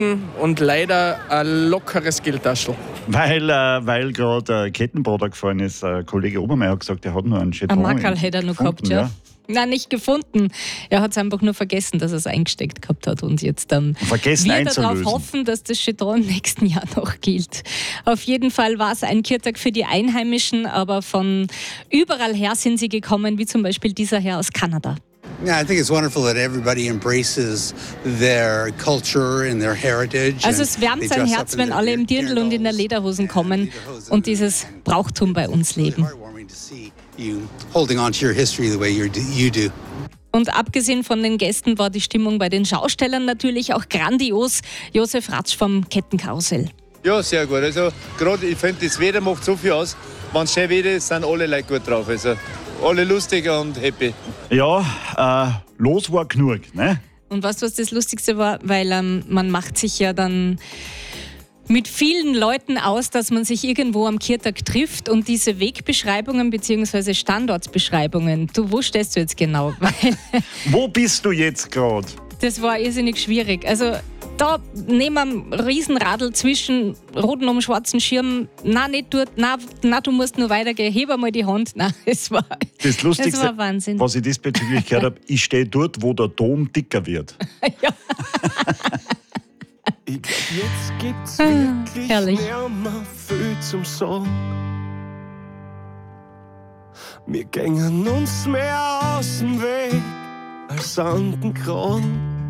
Klamotten und leider ein lockeres Geldtaschel. Weil gerade Kettenbruder gefallen ist. Kollege Obermeier hat gesagt, er hat nur einen Jeton. Ein Mackerl hätte er noch gehabt, ja. Nein, nicht gefunden. Er hat es einfach nur vergessen, dass er es eingesteckt gehabt hat und jetzt dann vergessen wieder darauf hoffen, dass das Jeton im nächsten Jahr noch gilt. Auf jeden Fall war es ein Kirtag für die Einheimischen, aber von überall her sind sie gekommen, wie zum Beispiel dieser Herr aus Kanada. Yeah, I think it's wonderful that everybody embraces their culture and their heritage. Also es wärmt sein Herz, wenn alle im Dirndl und in der Lederhosen kommen und dieses Brauchtum bei uns leben. Und abgesehen von den Gästen war die Stimmung bei den Schaustellern natürlich auch grandios. Josef Ratsch vom Kettenkarussell. Ja, sehr gut. Also gerade, ich finde, das Wetter macht so viel aus. Wenn es schön Wetter ist, sind alle Leute gut drauf. Also alle lustig und happy. Ja, los war genug, ne? Und weißt du, was das Lustigste war? Weil man macht sich ja dann mit vielen Leuten aus, dass man sich irgendwo am Kirtag trifft und diese Wegbeschreibungen bzw. Standortbeschreibungen, wo stehst du jetzt genau? Weil wo bist du jetzt gerade? Das war irrsinnig schwierig. Also da neben einem Riesenradl zwischen roten und schwarzen Schirm, nein, nicht dort, nein, du musst nur weitergehen, heb einmal die Hand. Nein, es war Lustigste, war Wahnsinn. Was ich diesbezüglich gehört habe, ich stehe dort, wo der Dom dicker wird. Ja. Ich glaub, jetzt gibt's wirklich herrlich. mehr viel zum Sagen. Wir gängen uns mehr aus dem Weg als an den Kran.